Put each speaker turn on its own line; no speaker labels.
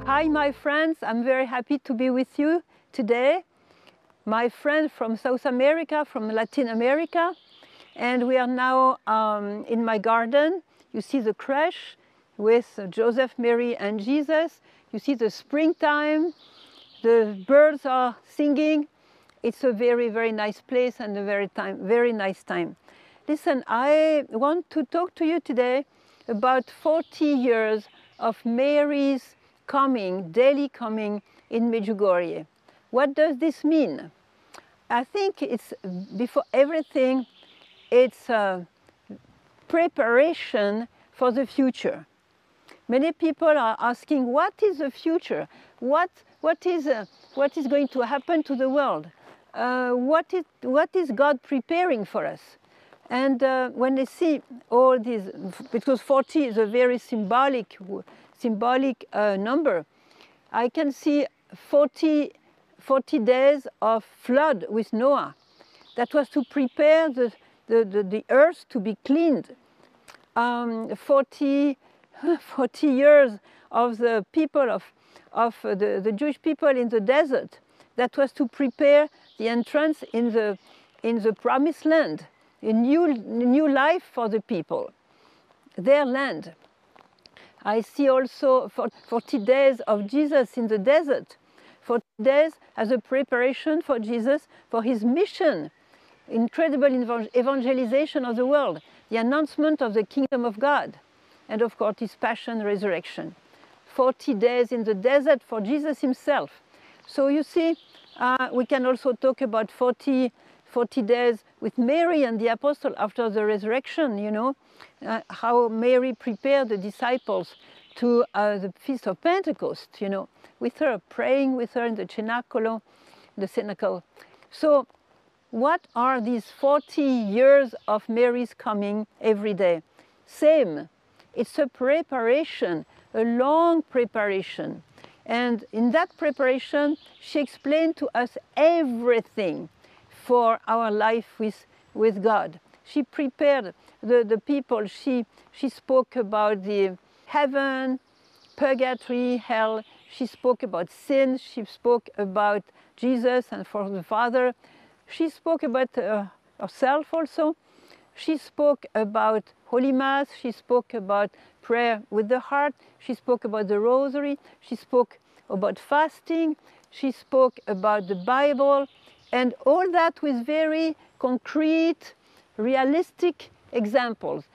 Hi, my friends. I'm very happy to be with you today. My friend from South America, from Latin America. And we are now in my garden. You see the crèche with Joseph, Mary, and Jesus. You see the springtime. The birds are singing. It's a very, very nice place and a very nice time. Listen, I want to talk to you today about 40 years of Mary's coming, daily coming in Medjugorje. What does this mean? I think it's, before everything, it's a preparation for the future. Many people are asking, what is the future? What is going to happen to the world? What is God preparing for us? And when they see all these, because 40 is a very symbolic number, I can see 40 days of flood with Noah. That was to prepare the earth to be cleaned. 40 years of the people of the Jewish people in the desert. That was to prepare the entrance in the promised land, a new life for the people, their land. I see also 40 days of Jesus in the desert, 40 days as a preparation for Jesus, for his mission, incredible evangelization of the world, the announcement of the kingdom of God, and of course his passion, resurrection. 40 days in the desert for Jesus himself. So you see, we can also talk about 40 days with Mary and the apostle after the resurrection, you know, how Mary prepared the disciples to the Feast of Pentecost, you know, with her, praying with her in the cenacle. So what are these 40 years of Mary's coming every day? Same. It's a preparation, a long preparation. And in that preparation, she explained to us everything for our life with God. She prepared the people. She spoke about the heaven, purgatory, hell. She spoke about sin. She spoke about Jesus and for the Father. She spoke about herself also. She spoke about Holy Mass. She spoke about prayer with the heart. She spoke about the Rosary. She spoke about fasting. She spoke about the Bible. And all that with very concrete, realistic examples.